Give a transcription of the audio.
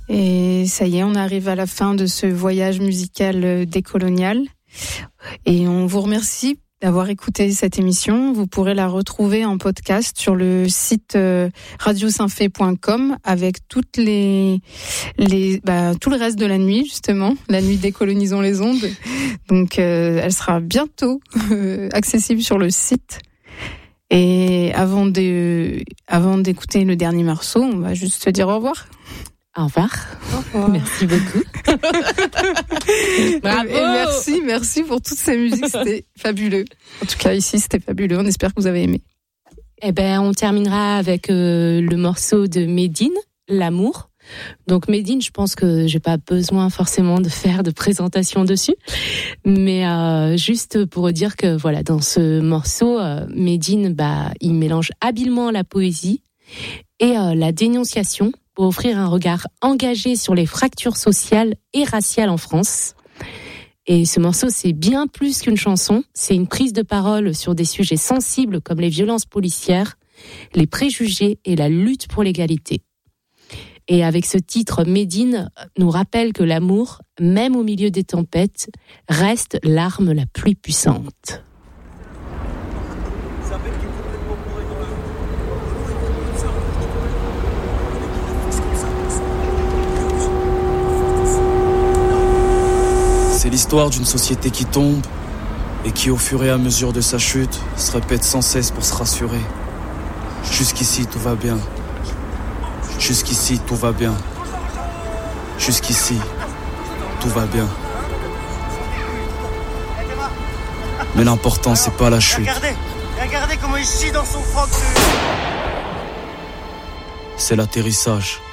Et ça y est, on arrive à la fin de ce voyage musical décolonial. Et on vous remercie d'avoir écouté cette émission. Vous pourrez la retrouver en podcast sur le site radiosaintfé.com avec toutes tout le reste de la nuit, justement, la nuit décolonisons les ondes. Donc, elle sera bientôt accessible sur le site. Et avant d'écouter le dernier morceau, on va juste se dire au revoir. Au revoir. Merci beaucoup. Bravo. Et merci pour toutes ces musiques, c'était fabuleux. En tout cas, ici, c'était fabuleux. On espère que vous avez aimé. Eh ben, on terminera avec le morceau de Médine, L'amour. Donc Médine, je pense que j'ai pas besoin forcément de faire de présentation dessus, mais juste pour dire que voilà, dans ce morceau, Médine, il mélange habilement la poésie et la dénonciation pour offrir un regard engagé sur les fractures sociales et raciales en France. Et ce morceau, c'est bien plus qu'une chanson, c'est une prise de parole sur des sujets sensibles comme les violences policières, les préjugés et la lutte pour l'égalité. Et avec ce titre, Médine nous rappelle que l'amour, même au milieu des tempêtes, reste l'arme la plus puissante. C'est l'histoire d'une société qui tombe et qui, au fur et à mesure de sa chute, se répète sans cesse pour se rassurer. Jusqu'ici, tout va bien. Jusqu'ici, tout va bien. Jusqu'ici, tout va bien. Mais l'important, c'est pas la chute. Regardez comment il chie dans son froc. C'est l'atterrissage.